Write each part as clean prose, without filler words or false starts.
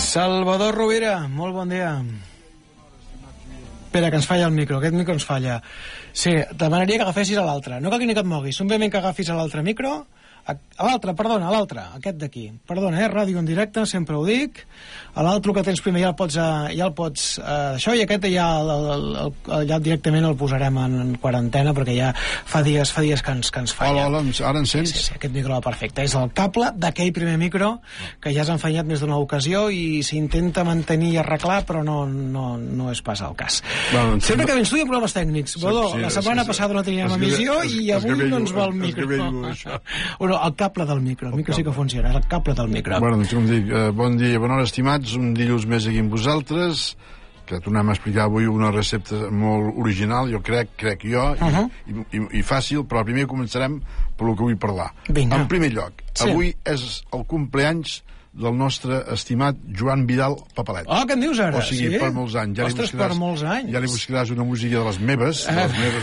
Salvador Rovira, molt bon dia. Espera, que ens falla el micro, aquest micro ens falla. Sí, demanaria que agafessis a l'altre. No cal ni que et moguis, simplement que agafis a l'altre micro. A l'altre, perdona, a l'altre, aquest d'aquí. Perdona, ràdio en directe, sempre ho dic. A l'altre que tens primer ja el pots això, i aquest ja directament el posarem en quarantena, perquè ja fa dies que ens falla. Hola, ara em sents? Sí, aquest micro va perfecte. És el cable d'aquell primer micro que ja has enfanyat més d'una ocasió i s'intenta mantenir i arreglar, però no és pas el cas. Bueno, sempre que vens tu hi ha problemes tècnics. Bodó, la setmana passada no teníem emissió i avui no ens va el micro. El cable del micro. El micro sí que funciona, és el cable del micro. Bueno, doncs com dic, bon dia, bona hora, estimats. Un dilluns més aquí amb vosaltres, que tornem a explicar avui una recepta molt original, jo crec jo, i fàcil, però primer començarem per el que vull parlar. Vinga. En primer lloc, avui és el compleanys del nostre estimat Joan Vidal Papalet. Oh, què en dius ara? O sigui, per molts anys. Ostres, per molts anys. Ja li buscaràs una música de les meves, de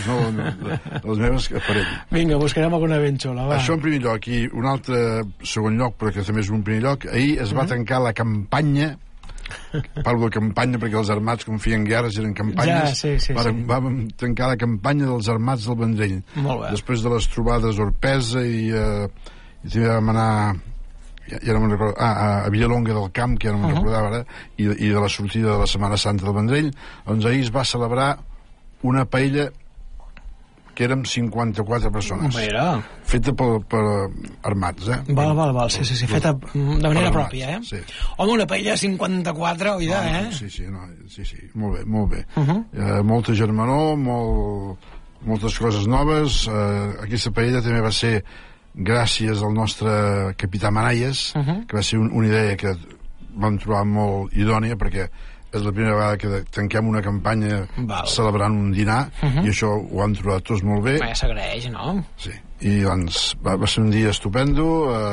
les meves per ell. Vinga, buscarem alguna ben xula, va. Això en primer lloc, i un altre segon lloc, però que també és un primer lloc, ahir es va tancar la campanya, parlo de campanya perquè els armats, com feien guerres, eren campanyes. Ja, sí. Vam tancar la campanya dels armats del Vendrell. Molt bé. Després de les trobades a Orpesa i també vam anar... ja no me'n recordo, a Villalonga del Camp, que ja no me'n recordava ara, i de la sortida de la Setmana Santa del Vendrell, doncs ahir es va celebrar una paella que érem 54 persones. Mira. Feta per armats, Val, sí, feta de manera pròpia, Sí. Home, una paella 54, oida, Sí, molt bé. Molta germanor, moltes coses noves. Aquesta paella també va ser gràcies al nostre capità Manaies, que va ser una idea que vam trobar molt idònia, perquè és la primera vegada que tanquem una campanya celebrant un dinar, i això ho han trobat tots molt bé. Ja s'agraeix, no? Sí, i doncs va ser un dia estupendo,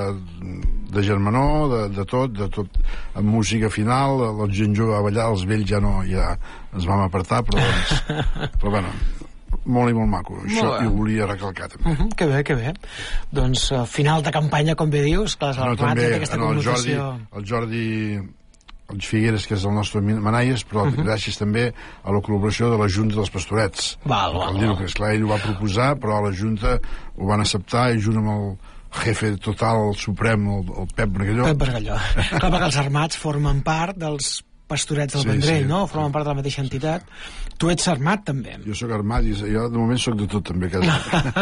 de germanor, de tot, amb música final, la gent jove a ballar, els vells ja ens vam apartar, però bueno, molt i molt maco. Això ho volia recalcar també. Que bé. Doncs final de campanya, com bé dius, clar, també el Jordi Figueres, que és el nostre Manaies, però gràcies també a la col·laboració de la Junta dels Pastorets. Val. Que esclar, ell ho va proposar, però a la Junta ho van acceptar, i junt amb el jefe total suprem, el Pep Bargalló. Clar, perquè els armats formen part dels Pastorets del Vendrell, no? Formen part de la mateixa entitat. Tu ets armat, també. Jo sóc armat, i jo de moment sóc de tot, també.